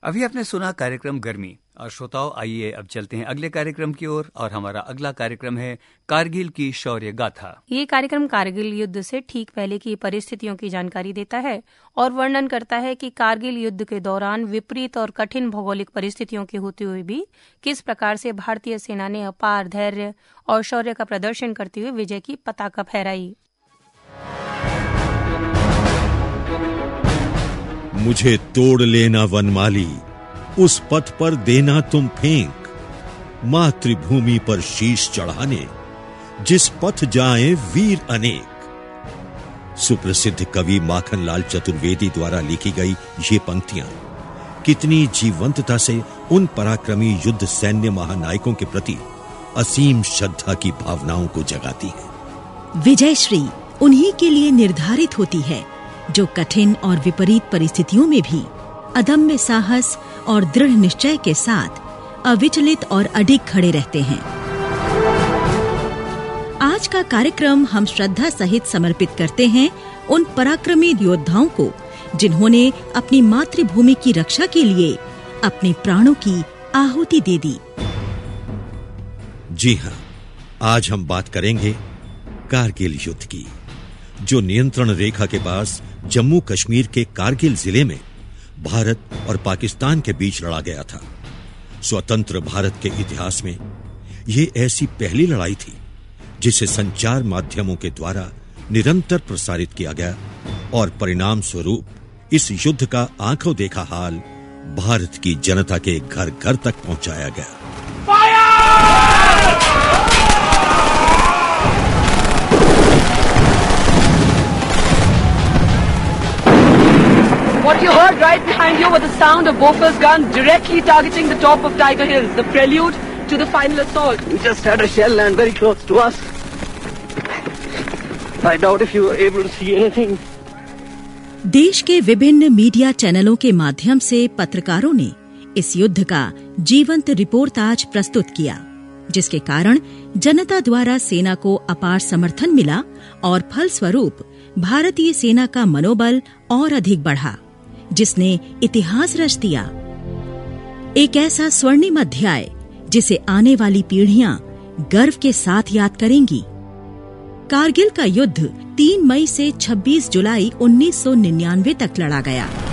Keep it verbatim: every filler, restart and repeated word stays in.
अभी आपने सुना कार्यक्रम गर्मी। और श्रोताओं, आइए अब चलते हैं अगले कार्यक्रम की ओर। और हमारा अगला कार्यक्रम है कारगिल की शौर्य गाथा। ये कार्यक्रम कारगिल युद्ध से ठीक पहले की परिस्थितियों की जानकारी देता है और वर्णन करता है कि कारगिल युद्ध के दौरान विपरीत और कठिन भौगोलिक परिस्थितियों के होते हुए भी किस प्रकार से भारतीय सेना ने अपार धैर्य और शौर्य का प्रदर्शन करते हुए विजय की पताका फहराई। मुझे तोड़ लेना वनमाली, उस पथ पर देना तुम फेंक, मातृभूमि पर शीश चढ़ाने जिस पथ जाएं वीर अनेक। सुप्रसिद्ध कवि माखनलाल चतुर्वेदी द्वारा लिखी गई ये पंक्तियां कितनी जीवंतता से उन पराक्रमी युद्ध सैन्य महानायकों के प्रति असीम श्रद्धा की भावनाओं को जगाती है। विजयश्री उन्हीं के लिए निर्धारित होती है जो कठिन और विपरीत परिस्थितियों में भी अदम्य साहस और दृढ़ निश्चय के साथ अविचलित और अडिग खड़े रहते हैं। आज का कार्यक्रम हम श्रद्धा सहित समर्पित करते हैं उन पराक्रमी योद्धाओं को जिन्होंने अपनी मातृभूमि की रक्षा के लिए अपने प्राणों की आहुति दे दी। जी हाँ, आज हम बात करेंगे कारगिल युद्ध की, जो नियंत्रण रेखा के पास जम्मू कश्मीर के कारगिल जिले में भारत और पाकिस्तान के बीच लड़ा गया था। स्वतंत्र भारत के इतिहास में यह ऐसी पहली लड़ाई थी जिसे संचार माध्यमों के द्वारा निरंतर प्रसारित किया गया और परिणाम स्वरूप इस युद्ध का आंखों देखा हाल भारत की जनता के घर घर तक पहुंचाया गया। What you heard right behind you was the sound of Bofors gun directly targeting the top of Tiger Hill, the prelude to the final assault. We just had a shell land very close to us. I doubt if you were able to see anything. देश के विभिन्न media चैनलों के माध्यम से पत्रकारों ने इस युद्ध का जीवंत रिपोर्टाज प्रस्तुत किया, जिसके कारण जनता द्वारा सेना को अपार समर्थन मिला और फलस्वरूप भारतीय सेना का मनोबल और अधिक बढ़ा, जिसने इतिहास रच दिया। एक ऐसा स्वर्णिम अध्याय जिसे आने वाली पीढ़ियां गर्व के साथ याद करेंगी। कारगिल का युद्ध तीन मई से छब्बीस जुलाई उन्नीस सौ निन्यानवे तक लड़ा गया।